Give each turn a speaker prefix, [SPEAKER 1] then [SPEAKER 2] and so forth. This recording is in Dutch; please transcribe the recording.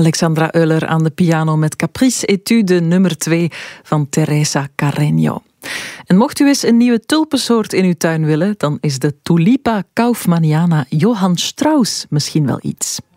[SPEAKER 1] Alexandra Euler aan de piano met Caprice Etude nummer 2 van Teresa Carreño. En mocht u eens een nieuwe tulpensoort in uw tuin willen, dan is de Tulipa kaufmanniana Johann Strauss misschien wel iets.